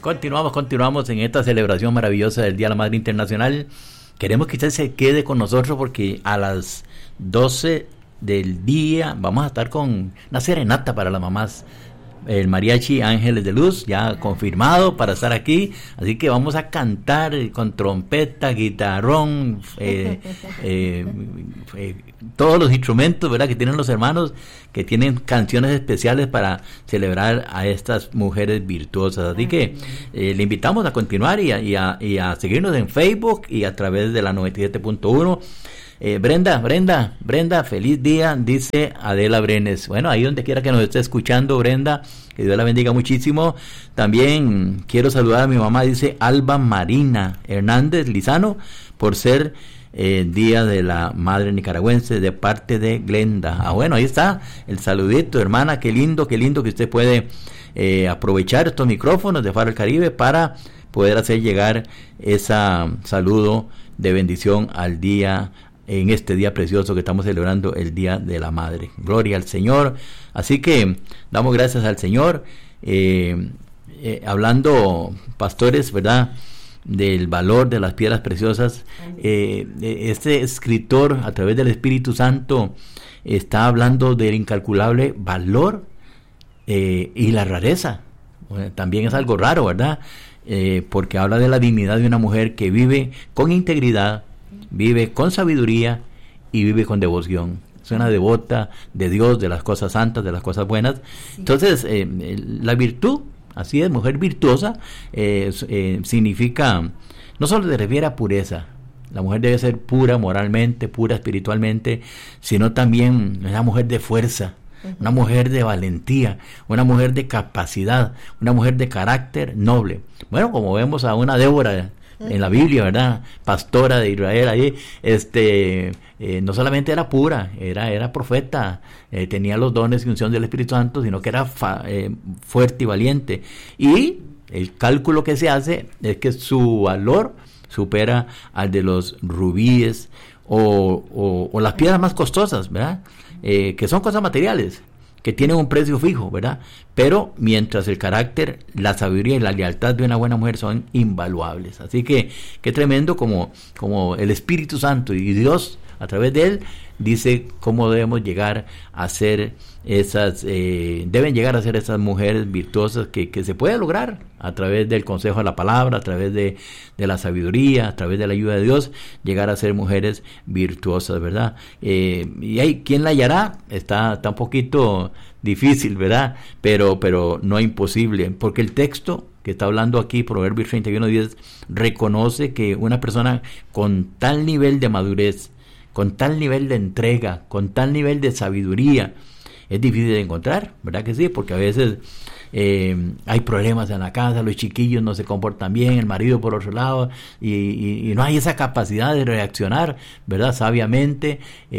Continuamos en esta celebración maravillosa del Día de la Madre Internacional. Queremos que usted se quede con nosotros porque a las 12 del día vamos a estar con una serenata para las mamás. El mariachi Ángeles de Luz ya confirmado para estar aquí, así que vamos a cantar con trompeta, guitarrón, todos los instrumentos, ¿verdad?, que tienen los hermanos, que tienen canciones especiales para celebrar a estas mujeres virtuosas. Así que le invitamos a continuar y a seguirnos en Facebook y a través de la 97.1. Brenda, feliz día, dice Adela Brenes. Bueno, ahí donde quiera que nos esté escuchando, Brenda, que Dios la bendiga muchísimo. También quiero saludar a mi mamá, dice Alba Marina Hernández Lizano, por ser Día de la Madre Nicaragüense, de parte de Glenda. Bueno, ahí está el saludito, hermana, qué lindo que usted puede aprovechar estos micrófonos de Faro del Caribe para poder hacer llegar ese saludo de bendición al día, en este día precioso que estamos celebrando, el Día de la Madre. Gloria al Señor. Así que damos gracias al Señor. Hablando, pastores, ¿verdad?, del valor de las piedras preciosas, este escritor, a través del Espíritu Santo, está hablando del incalculable valor y la rareza. Bueno, también es algo raro, ¿verdad?, porque habla de la dignidad de una mujer que vive con integridad, vive con sabiduría y vive con devoción. Es una devota de Dios, de las cosas santas, de las cosas buenas. Sí. Entonces, la virtud, así es, mujer virtuosa, significa, no solo se refiere a pureza. La mujer debe ser pura moralmente, pura espiritualmente, sino también una mujer de fuerza, una mujer de valentía, una mujer de capacidad, una mujer de carácter noble. Bueno, como vemos a una Débora en la Biblia, ¿verdad?, pastora de Israel, ahí, no solamente era pura, era profeta, tenía los dones y unción del Espíritu Santo, sino que era fuerte y valiente. Y el cálculo que se hace es que su valor supera al de los rubíes o las piedras más costosas, ¿verdad?, que son cosas materiales, que tienen un precio fijo, ¿verdad? Pero mientras el carácter, la sabiduría y la lealtad de una buena mujer son invaluables. Así que qué tremendo como el Espíritu Santo y Dios, a través de él, dice cómo debemos llegar a ser deben llegar a ser esas mujeres virtuosas que se puede lograr a través del consejo de la palabra, a través de la sabiduría, a través de la ayuda de Dios, llegar a ser mujeres virtuosas, ¿verdad? Y hay quien la hallará, está un poquito difícil, ¿verdad? Pero no imposible, porque el texto que está hablando aquí, Proverbios 31:10, reconoce que una persona con tal nivel de madurez, con tal nivel de entrega, con tal nivel de sabiduría, es difícil de encontrar, ¿verdad que sí? Porque a veces hay problemas en la casa, los chiquillos no se comportan bien, el marido por otro lado, y no hay esa capacidad de reaccionar, ¿verdad?, sabiamente,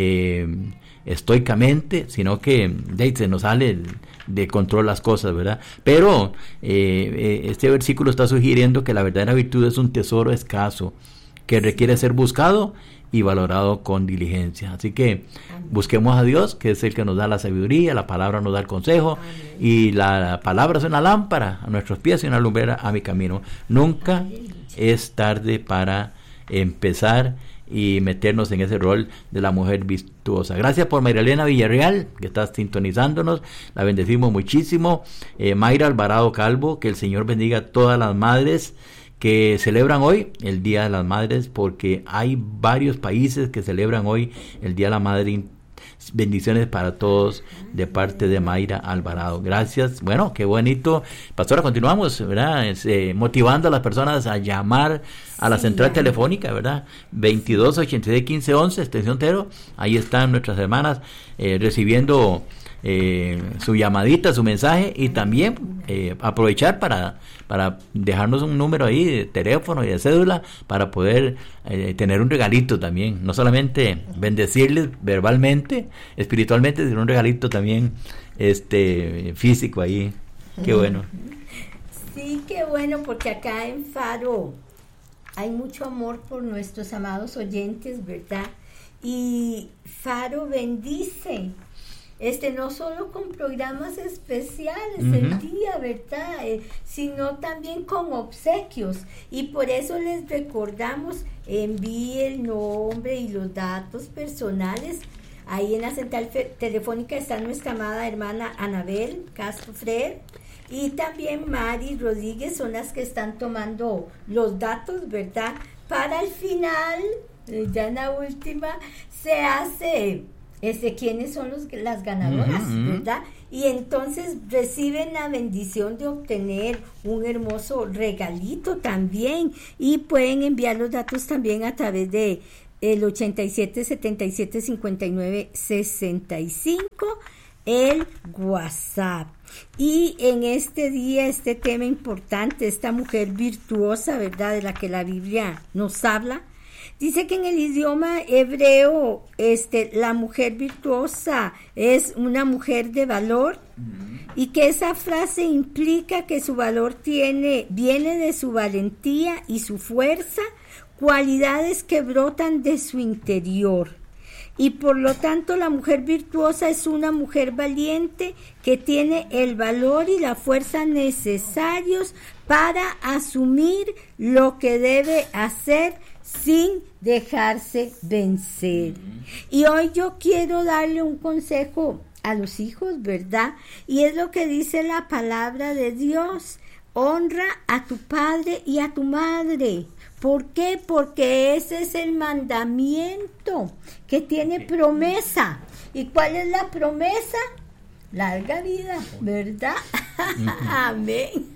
estoicamente, sino que se nos sale de control las cosas, ¿verdad? Pero este versículo está sugiriendo que la verdadera virtud es un tesoro escaso que requiere ser buscado y valorado con diligencia. Así que busquemos a Dios, que es el que nos da la sabiduría, la palabra nos da el consejo. Amén. Y la palabra es una lámpara a nuestros pies y una lumbrera a mi camino. Nunca es tarde para empezar y meternos en ese rol de la mujer virtuosa. Gracias por Mayra Elena Villarreal, que está sintonizándonos, la bendecimos muchísimo. Mayra Alvarado Calvo, que el Señor bendiga a todas las madres que celebran hoy el Día de las Madres, porque hay varios países que celebran hoy el Día de la Madre. Bendiciones para todos de parte de Mayra Alvarado. Gracias. Bueno, qué bonito. Pastora, continuamos, ¿verdad? Motivando a las personas a llamar a la central telefónica, ¿verdad? 2286-1511, extensión 0. Ahí están nuestras hermanas recibiendo su llamadita, su mensaje, y también aprovechar para dejarnos un número ahí de teléfono y de cédula para poder tener un regalito también, no solamente bendecirles verbalmente, espiritualmente, sino un regalito también físico ahí. Qué bueno. Sí, qué bueno, porque acá en Faro hay mucho amor por nuestros amados oyentes, ¿verdad? Y Faro bendice no solo con programas especiales el día, ¿verdad? Sino también con obsequios. Y por eso les recordamos, envíe el nombre y los datos personales. Ahí en la central telefónica está nuestra amada hermana Anabel Castro Fred y también Mari Rodríguez, son las que están tomando los datos, ¿verdad? Para el final, ya en la última, se hace quiénes son las ganadoras, ¿verdad? Y entonces reciben la bendición de obtener un hermoso regalito también, y pueden enviar los datos también a través de el 87 77 59 65, el WhatsApp. Y en este día, este tema importante, esta mujer virtuosa, ¿verdad?, de la que la Biblia nos habla, dice que en el idioma hebreo, la mujer virtuosa es una mujer de valor, y que esa frase implica que su valor viene de su valentía y su fuerza, cualidades que brotan de su interior. Y por lo tanto la mujer virtuosa es una mujer valiente que tiene el valor y la fuerza necesarios para asumir lo que debe hacer sin dejarse vencer. Y hoy yo quiero darle un consejo a los hijos, ¿verdad? Y es lo que dice la palabra de Dios: honra a tu padre y a tu madre. ¿Por qué? Porque ese es el mandamiento que tiene promesa. ¿Y cuál es la promesa? Larga vida, ¿verdad? Amén.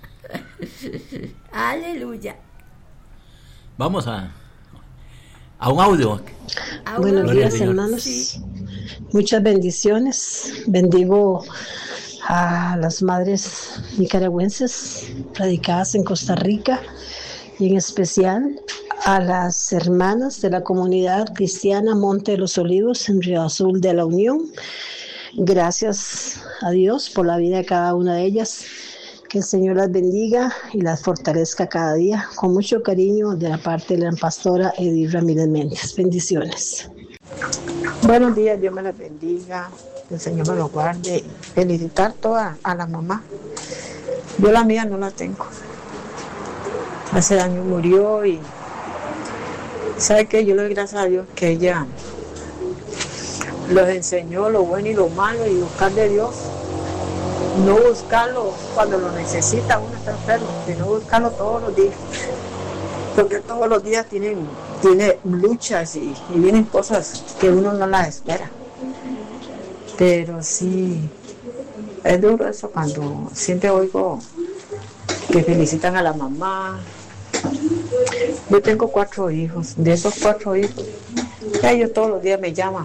Aleluya. Vamos a un audio. Buenos días, hermanos. Sí. Muchas bendiciones. Bendigo a las madres nicaragüenses radicadas en Costa Rica, y en especial a las hermanas de la comunidad cristiana Monte de los Olivos en Río Azul de la Unión. Gracias a Dios por la vida de cada una de ellas. Que el Señor las bendiga y las fortalezca cada día. Con mucho cariño de la parte de la pastora Edith Ramírez Méndez. Bendiciones. Buenos días, Dios me las bendiga, el Señor me los guarde. Felicitar toda a la mamá. Yo la mía no la tengo. Hace años murió y ¿sabe qué? Yo le doy gracias a Dios que ella los enseñó lo bueno y lo malo, y buscar de Dios. No buscarlo cuando lo necesita uno está enfermo, sino buscarlo todos los días. Porque todos los días tiene luchas y vienen cosas que uno no las espera. Pero sí, es duro eso cuando siempre oigo que felicitan a la mamá. Yo tengo 4 hijos. De esos 4 hijos, ellos todos los días me llaman.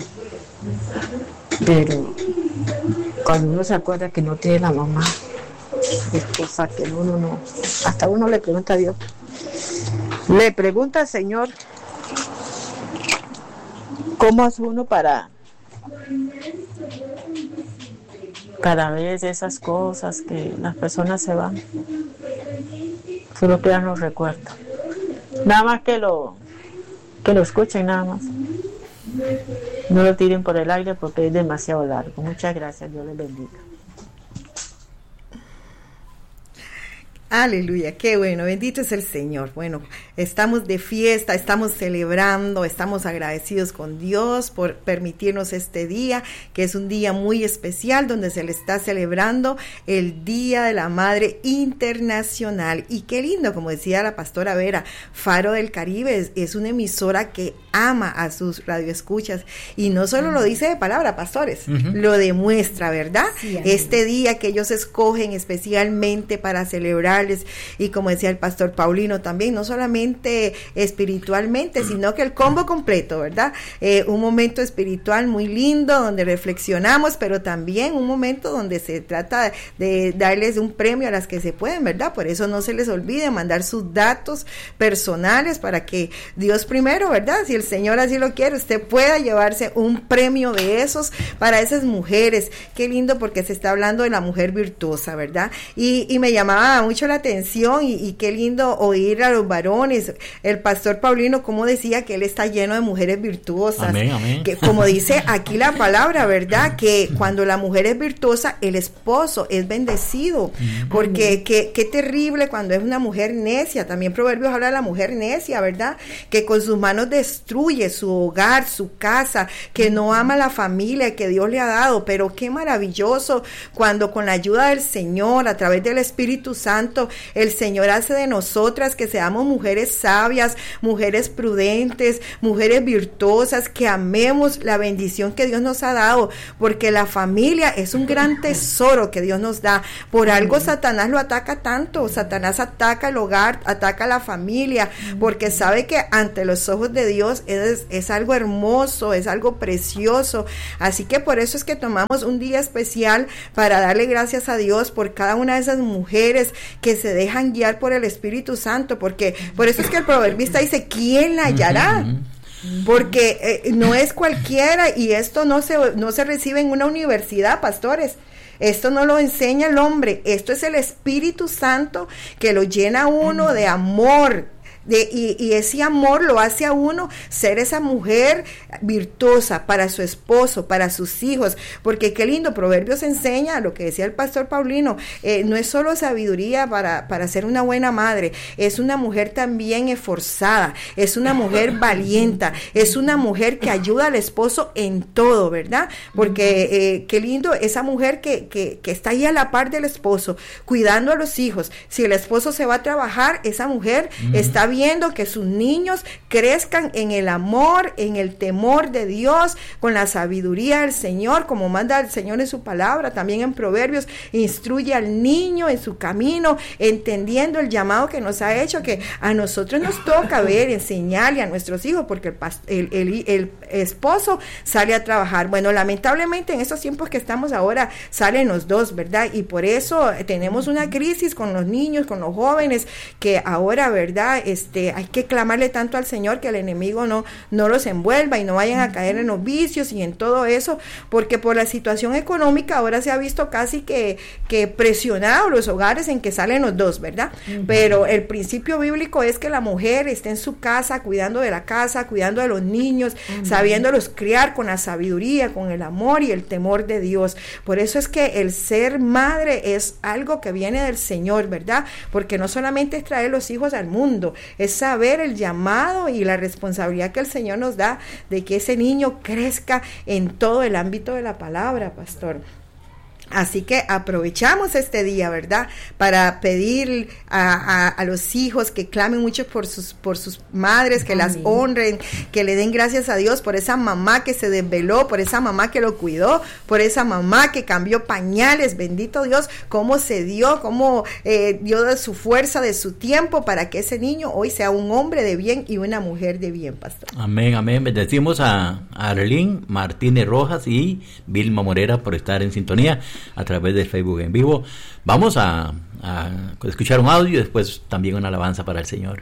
Pero cuando uno se acuerda que no tiene la mamá, es cosa que uno no... Hasta uno le pregunta a Dios. Le pregunta al Señor, ¿cómo hace uno para ver esas cosas que las personas se van? Solo quedan los recuerdos. Nada más que lo escuchen, nada más. No lo tiren por el aire porque es demasiado largo. Muchas gracias, Dios les bendiga. Aleluya, qué bueno, bendito es el Señor. Bueno, estamos de fiesta, estamos celebrando, estamos agradecidos con Dios por permitirnos este día, que es un día muy especial donde se le está celebrando el Día de la Madre Internacional. Y qué lindo, como decía la pastora Vera, Faro del Caribe es una emisora que ama a sus radioescuchas, y no solo lo dice de palabra, pastores, lo demuestra, ¿verdad? Sí, este día que ellos escogen especialmente para celebrar, y como decía el pastor Paulino también, no solamente espiritualmente, sino que el combo completo, ¿verdad? Un momento espiritual muy lindo donde reflexionamos, pero también un momento donde se trata de darles un premio a las que se pueden, ¿verdad? Por eso no se les olvide mandar sus datos personales para que Dios primero, ¿verdad? Si el Señor así lo quiere, usted pueda llevarse un premio de esos para esas mujeres. Qué lindo, porque se está hablando de la mujer virtuosa, ¿verdad? Y me llamaba mucho la la atención y qué lindo oír a los varones. El pastor Paulino, como decía, que él está lleno de mujeres virtuosas. Amén, amén. Que, como dice aquí la palabra, ¿verdad? Que cuando la mujer es virtuosa, el esposo es bendecido. Porque qué terrible cuando es una mujer necia. También Proverbios habla de la mujer necia, ¿verdad? Que con sus manos destruye su hogar, su casa, que no ama a la familia que Dios le ha dado. Pero qué maravilloso cuando con la ayuda del Señor, a través del Espíritu Santo, el Señor hace de nosotras que seamos mujeres sabias, mujeres prudentes, mujeres virtuosas, que amemos la bendición que Dios nos ha dado, porque la familia es un gran tesoro que Dios nos da. Por algo Satanás lo ataca tanto. Satanás ataca el hogar, ataca la familia, porque sabe que ante los ojos de Dios es algo hermoso, es algo precioso. Así que por eso es que tomamos un día especial para darle gracias a Dios por cada una de esas mujeres que se dejan guiar por el Espíritu Santo, porque por eso es que el proverbista dice, ¿quién la hallará? Porque no es cualquiera, y esto no se recibe en una universidad, pastores. Esto no lo enseña el hombre, esto es el Espíritu Santo que lo llena a uno de amor. Y ese amor lo hace a uno ser esa mujer virtuosa para su esposo, para sus hijos, porque qué lindo, Proverbios enseña lo que decía el pastor Paulino, no es solo sabiduría para ser una buena madre, es una mujer también esforzada, es una mujer valiente, es una mujer que ayuda al esposo en todo, ¿verdad? Porque qué lindo esa mujer que está ahí a la par del esposo, cuidando a los hijos. Si el esposo se va a trabajar, esa mujer está viendo que sus niños crezcan en el amor, en el temor de Dios, con la sabiduría del Señor, como manda el Señor en su palabra. También en Proverbios instruye al niño en su camino, entendiendo el llamado que nos ha hecho, que a nosotros nos toca ver, enseñarle a nuestros hijos, porque el esposo sale a trabajar. Bueno, lamentablemente en estos tiempos que estamos ahora salen los dos, ¿verdad? Y por eso tenemos una crisis con los niños, con los jóvenes, que ahora, ¿verdad? Hay que clamarle tanto al Señor que el enemigo no los envuelva y no vayan a caer en los vicios y en todo eso, porque por la situación económica ahora se ha visto casi que presionado los hogares en que salen los dos, ¿verdad? Pero el principio bíblico es que la mujer esté en su casa, cuidando de la casa, cuidando de los niños, sabiéndolos criar con la sabiduría, con el amor y el temor de Dios. Por eso es que el ser madre es algo que viene del Señor, ¿verdad? Porque no solamente es traer los hijos al mundo, es saber el llamado y la responsabilidad que el Señor nos da de que ese niño crezca en todo el ámbito de la palabra, pastor. Así que aprovechamos este día, ¿verdad? Para pedir a los hijos que clamen mucho por sus madres, que las honren, que le den gracias a Dios por esa mamá que se desveló, por esa mamá que lo cuidó, por esa mamá que cambió pañales. Bendito Dios, cómo se dio, cómo dio de su fuerza, de su tiempo, para que ese niño hoy sea un hombre de bien y una mujer de bien, pastor. Amén, amén. Bendecimos a Arlene Martínez Rojas y Vilma Morera por estar en sintonía a través de Facebook en vivo. Vamos a escuchar un audio y después también una alabanza para el Señor.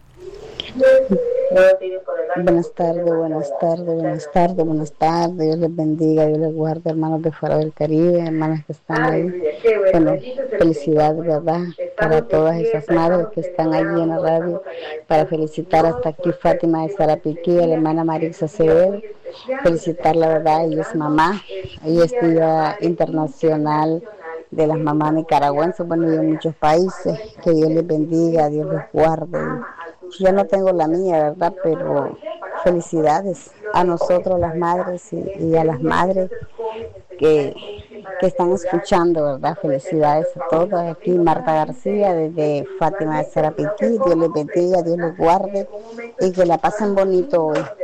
Buenas tardes, buenas tardes, buenas tardes, buenas tardes. Dios les bendiga, Dios les guarde, hermanos de fuera del Caribe, hermanas que están ahí. Bueno, felicidades, ¿verdad? Para todas esas madres que están allí en la radio. Para felicitar hasta aquí Fátima de Sarapiquí, a la hermana Marisa Acevedo. Felicitarla, ¿verdad? Ella es mamá. Ella es Día Internacional de las Mamás Nicaragüenses, bueno, y en muchos países. Que Dios les bendiga, Dios les guarde. Yo no tengo la mía, ¿verdad? Pero felicidades a nosotros las madres y a las madres que están escuchando, ¿verdad? Felicidades a todos. Aquí Marta García desde Fátima de Sarapiquí. Dios les bendiga, Dios les guarde y que la pasen bonito hoy.